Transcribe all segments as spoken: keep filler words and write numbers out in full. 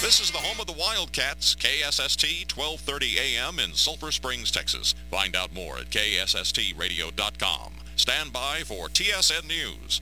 This is the home of the Wildcats, K S S T twelve thirty A M in Sulphur Springs, Texas. Find out more at K S S T radio dot com. Stand by for T S N News.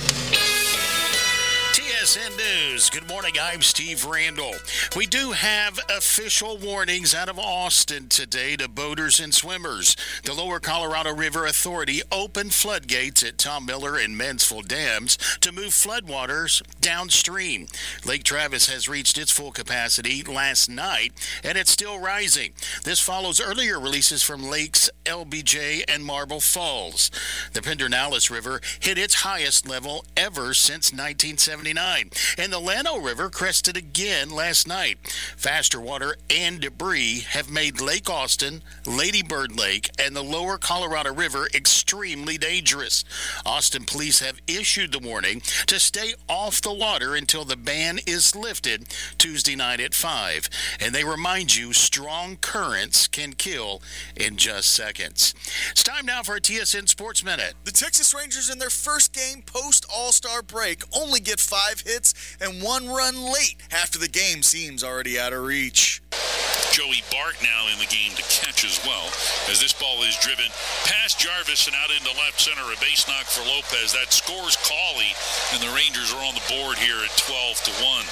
T S N News. Good morning. I'm Steve Randall. We do have official warnings out of Austin today to boaters and swimmers. The Lower Colorado River Authority opened floodgates at Tom Miller and Mansfield dams to move floodwaters downstream. Lake Travis has reached its full capacity last night, and it's still rising. This follows earlier releases from Lakes L B J and Marble Falls. The Pedernales River hit its highest level ever since nineteen seventy-nine, and the Llano River crested again last night. Faster water and debris have made Lake Austin, Lady Bird Lake, and the Lower Colorado River extremely dangerous. Austin police have issued the warning to stay off the water until the ban is lifted Tuesday night at five, and they remind you strong currents can kill in just seconds. It's time now for a T S N Sports Minute. The Texas Rangers in their first game post-All-Star break only get five hits and one run late after the game seems already out of reach. Joey Bart now in the game to catch as well, as this ball is driven past Jarvis and out into left center. A base knock for Lopez. That scores Cawley, and the Rangers are on the board here at twelve to one.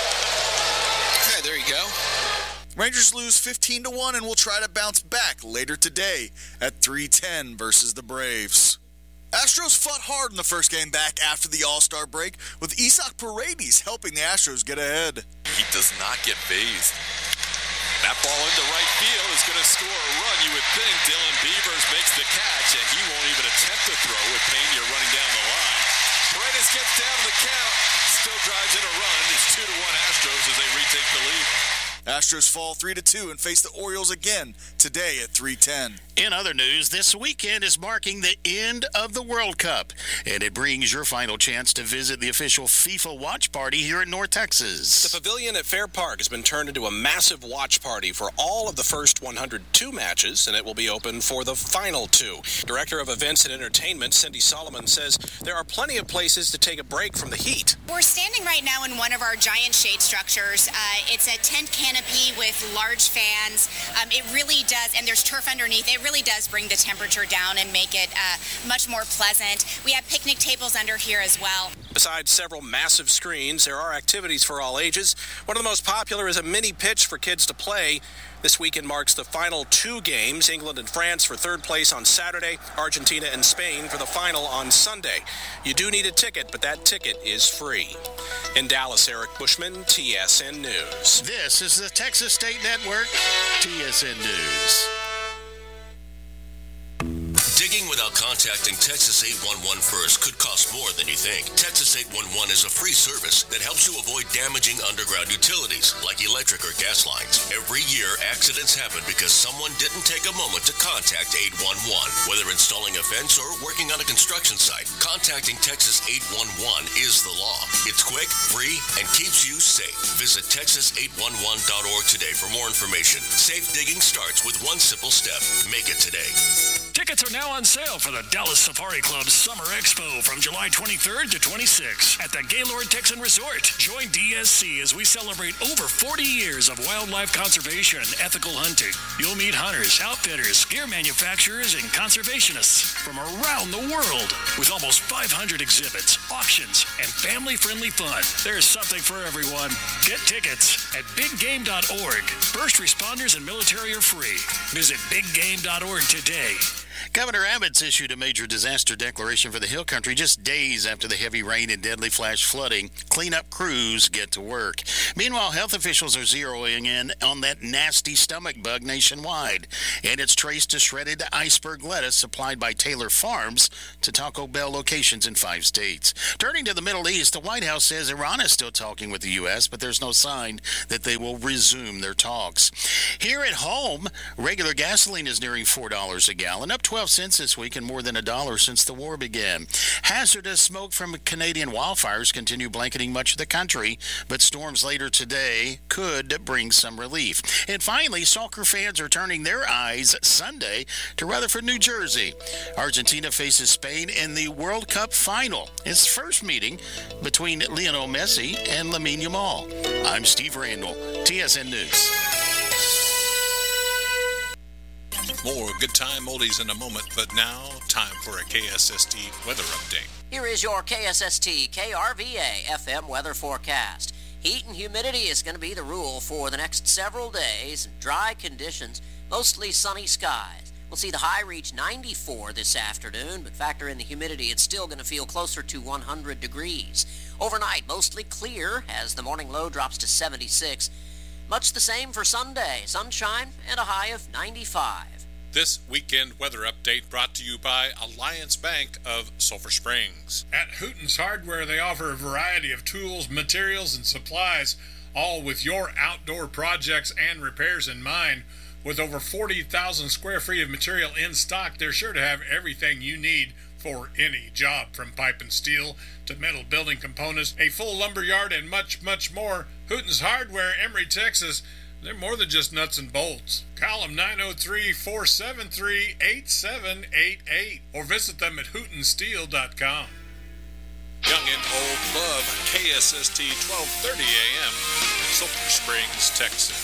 Okay, there you go. Rangers lose fifteen to one and will try to bounce back later today at three ten versus the Braves. Astros fought hard in the first game back after the All-Star break, with Isaac Paredes helping the Astros get ahead. He does not get phased. That ball into right field is going to score a run, you would think. Dylan Beavers makes the catch, and he won't even attempt to throw with Pena running down the line. Paredes gets down to the count, still drives in a run. It's two to one Astros as they retake the lead. Astros fall three to two and face the Orioles again today at three ten. In other news, this weekend is marking the end of the World Cup, and it brings your final chance to visit the official FIFA watch party here in North Texas. The pavilion at Fair Park has been turned into a massive watch party for all of the first one hundred two matches, and it will be open for the final two. Director of Events and Entertainment, Cindy Solomon, says there are plenty of places to take a break from the heat. We're standing right now in one of our giant shade structures. Uh, it's a tent canopy with large fans. Um, it really does, and there's turf underneath. It really does bring the temperature down and make it uh, much more pleasant. We have picnic tables under here as well. Besides several massive screens, there are activities for all ages. One of the most popular is a mini pitch for kids to play. This weekend marks the final two games, England and France for third place on Saturday, Argentina and Spain for the final on Sunday. You do need a ticket, but that ticket is free. In Dallas, Eric Bushman, T S N News. This is the Texas State Network, T S N News. Digging without contacting Texas eight one one first could cost more than you think. Texas eight one one is a free service that helps you avoid damaging underground utilities like electric or gas lines. Every year, accidents happen because someone didn't take a moment to contact eight one one. Whether installing a fence or working on a construction site, contacting Texas eight one one is the law. It's quick, free, and keeps you safe. Visit Texas eight one one dot org today for more information. Safe digging starts with one simple step. Make it today. Tickets are now on sale for the Dallas Safari Club Summer Expo from July twenty-third to twenty-sixth at the Gaylord Texan Resort. Join D S C as we celebrate over forty years of wildlife conservation and ethical hunting. You'll meet hunters, outfitters, gear manufacturers, and conservationists from around the world. With almost five hundred exhibits, auctions, and family-friendly fun, there's something for everyone. Get tickets at big game dot org. First responders and military are free. Visit big game dot org today. Governor Abbott's issued a major disaster declaration for the Hill Country just days after the heavy rain and deadly flash flooding. Cleanup crews get to work. Meanwhile, health officials are zeroing in on that nasty stomach bug nationwide, and it's traced to shredded iceberg lettuce supplied by Taylor Farms to Taco Bell locations in five states. Turning to the Middle East, the White House says Iran is still talking with the U S, but there's no sign that they will resume their talks. Here at home, regular gasoline is nearing four dollars a gallon, up twelve cents this week and more than a dollar since the war began. Hazardous smoke from Canadian wildfires continue blanketing much of the country, but storms later today could bring some relief. And finally, soccer fans are turning their eyes Sunday to Rutherford, New Jersey. Argentina faces Spain in the World Cup final. Its first meeting between Lionel Messi and Lamine Yamal. I'm Steve Randall, T S N News. More good time oldies in a moment, but now time for a K S S T weather update. Here is your K S S T K R V A F M weather forecast. Heat and humidity is going to be the rule for the next several days. Dry conditions, mostly sunny skies. We'll see the high reach ninety-four this afternoon, but factor in the humidity, it's still going to feel closer to one hundred degrees. Overnight, mostly clear as the morning low drops to seventy-six. Much the same for Sunday, sunshine and a high of ninety-five. This weekend weather update brought to you by Alliance Bank of Sulphur Springs. At Hooten's Hardware, they offer a variety of tools, materials, and supplies, all with your outdoor projects and repairs in mind. With over forty thousand square feet of material in stock, they're sure to have everything you need for any job, from pipe and steel to metal building components, a full lumber yard, and much, much more. Hooten's Hardware, Emory, Texas. They're more than just nuts and bolts. Call them nine oh three, four seven three, eight seven eight eight or visit them at hooten steel dot com. Young and old love K S S T twelve thirty A M, Sulphur Springs, Texas.